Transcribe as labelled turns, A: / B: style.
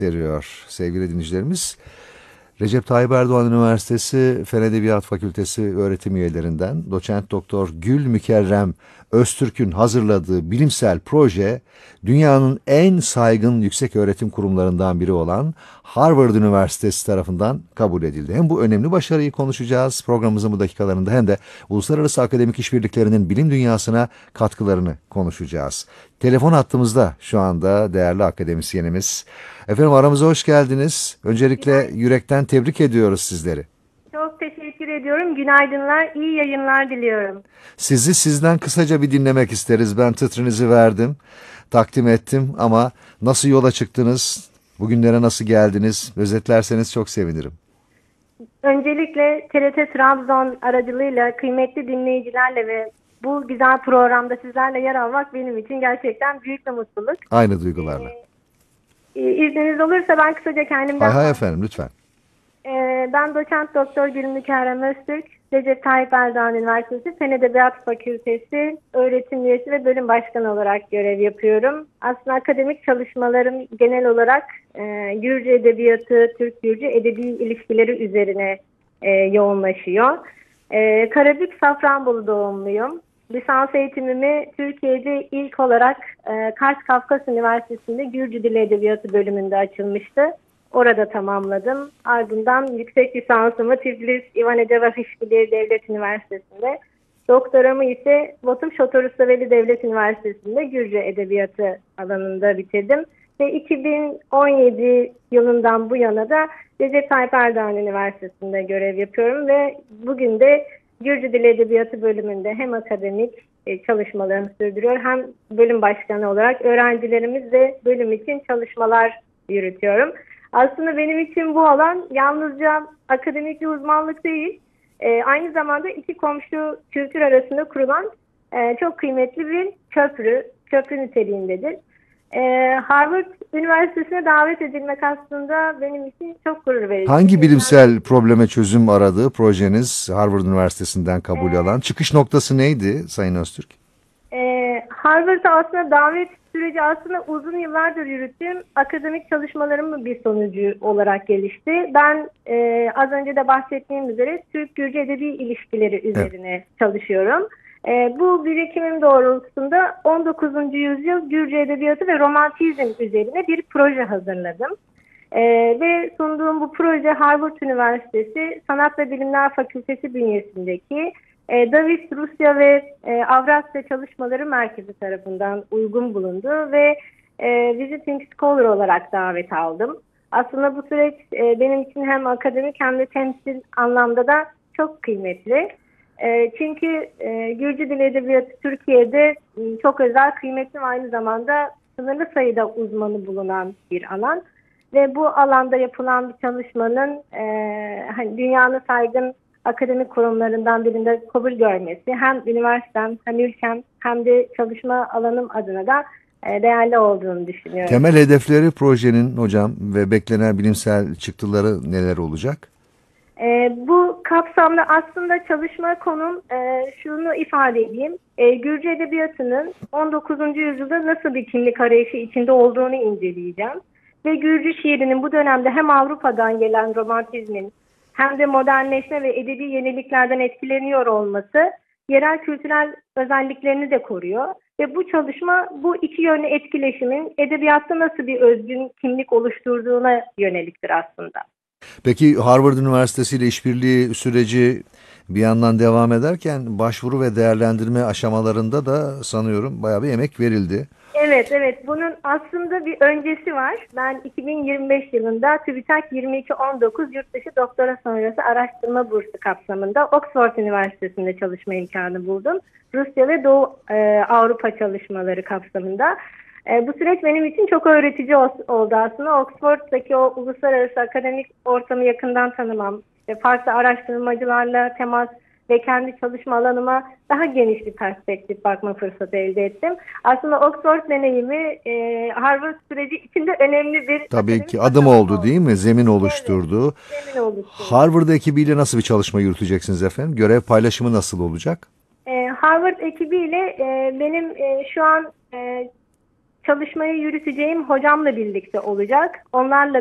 A: veriyor sevgili dinleyicilerimiz. Recep Tayyip Erdoğan Üniversitesi Fen Edebiyat Fakültesi öğretim üyelerinden Doçent Doktor Gül Mükerrem Öztürk'ün hazırladığı bilimsel proje dünyanın en saygın yükseköğretim kurumlarından biri olan Harvard Üniversitesi tarafından kabul edildi. Hem bu önemli başarıyı konuşacağız programımızın bu dakikalarında hem de uluslararası akademik işbirliklerinin bilim dünyasına katkılarını konuşacağız. Telefon hattımızda şu anda değerli akademisyenimiz. Efendim aramıza hoş geldiniz. Öncelikle yürekten tebrik ediyoruz sizleri.
B: Çok teşekkür ediyorum. Günaydınlar, iyi yayınlar diliyorum.
A: Sizden kısaca bir dinlemek isteriz. Ben titrinizi verdim, takdim ettim ama nasıl yola çıktınız, bugünlere nasıl geldiniz, özetlerseniz çok sevinirim.
B: Öncelikle TRT Trabzon aracılığıyla kıymetli dinleyicilerle ve bu güzel programda sizlerle yer almak benim için gerçekten büyük bir mutluluk.
A: Aynı duygularla.
B: İzniniz olursa ben kısaca kendimden...
A: Hay efendim lütfen.
B: Ben Doçent Doktor Gül Mükerrem Öztürk, Recep Tayyip Erdoğan Üniversitesi Fen Edebiyat Fakültesi öğretim üyesi ve bölüm başkanı olarak görev yapıyorum. Aslında akademik çalışmalarım genel olarak Gürcü Edebiyatı, Türk-Gürcü edebi ilişkileri üzerine yoğunlaşıyor. Karabük Safranbolu doğumluyum. Lisans eğitimimi Türkiye'de ilk olarak Kars Kafkas Üniversitesi'nde Gürcü Dili Edebiyatı bölümünde açılmıştı. Orada tamamladım. Ardından yüksek lisansımı Tiflis İvan Ecevahişvili Devlet Üniversitesi'nde, doktoramı ise Batum Şotorustaveli Devlet Üniversitesi'nde Gürcü Edebiyatı alanında bitirdim. Ve 2017 yılından bu yana da Recep Tayyip Erdoğan Üniversitesi'nde görev yapıyorum ve bugün de Gürcü Dili Edebiyatı bölümünde hem akademik çalışmalarımı sürdürüyor hem bölüm başkanı olarak öğrencilerimiz ve bölüm için çalışmalar yürütüyorum. Aslında benim için bu alan yalnızca akademik bir uzmanlık değil, aynı zamanda iki komşu kültür arasında kurulan çok kıymetli bir köprü niteliğindedir. Harvard Üniversitesi'ne davet edilmek aslında benim için çok gurur verici.
A: Hangi bilimsel probleme çözüm aradığı projeniz Harvard Üniversitesi'nden kabul alan? Çıkış noktası neydi Sayın Öztürk?
B: Harvard'a aslında davet süreci aslında uzun yıllardır yürüttüğüm akademik çalışmalarımın bir sonucu olarak gelişti. Ben az önce de bahsettiğim üzere Türk-Gürcü edebi ilişkileri üzerine çalışıyorum. Bu birikimim doğrultusunda 19. yüzyıl Gürcü edebiyatı ve romantizm üzerine bir proje hazırladım. Ve sunduğum bu proje Harvard Üniversitesi Sanat ve Bilimler Fakültesi bünyesindeki Davis Rusya ve Avrasya Çalışmaları Merkezi tarafından uygun bulundu ve Visiting Scholar olarak davet aldım. Aslında bu süreç benim için hem akademik hem de temsil anlamda da çok kıymetli. Çünkü Gürcü Dili Edebiyatı Türkiye'de çok özel, kıymetli ve aynı zamanda sınırlı sayıda uzmanı bulunan bir alan. Ve bu alanda yapılan bir çalışmanın hani dünyanın saygın akademik kurumlarından birinde kabul görmesi hem üniversitem hem ülkem hem de çalışma alanım adına da değerli olduğunu düşünüyorum.
A: Temel hedefleri projenin hocam ve beklenen bilimsel çıktıları neler olacak?
B: Bu kapsamda aslında çalışma konum şunu ifade edeyim. Gürcü Edebiyatı'nın 19. yüzyılda nasıl bir kimlik arayışı içinde olduğunu inceleyeceğim. Ve Gürcü şiirinin bu dönemde hem Avrupa'dan gelen romantizmin hem de modernleşme ve edebi yeniliklerden etkileniyor olması yerel kültürel özelliklerini de koruyor. Ve bu çalışma bu iki yönlü etkileşimin edebiyatta nasıl bir özgün kimlik oluşturduğuna yöneliktir aslında.
A: Peki Harvard Üniversitesi ile işbirliği süreci bir yandan devam ederken başvuru ve değerlendirme aşamalarında da sanıyorum bayağı bir emek verildi.
B: Evet. Bunun aslında bir öncesi var. Ben 2025 yılında TÜBİTAK 2219 Yurtdışı Doktora Sonrası Araştırma Bursu kapsamında Oxford Üniversitesi'nde çalışma imkanı buldum. Rusya ve Doğu Avrupa çalışmaları kapsamında. Bu süreç benim için çok öğretici oldu aslında. Oxford'daki o uluslararası akademik ortamı yakından tanımam, farklı araştırmacılarla temas ve kendi çalışma alanıma daha geniş bir perspektif bakma fırsatı elde ettim. Aslında Oxford deneyimi Harvard süreci içinde önemli bir...
A: Tabii ki adım oldu değil mi? Zemin oluşturdu.
B: Evet, zemin oluşturdu.
A: Harvard ekibiyle nasıl bir çalışma yürüteceksiniz efendim? Görev paylaşımı nasıl olacak?
B: Harvard ekibiyle benim şu an Çalışmayı yürüteceğim hocamla birlikte olacak. Onlarla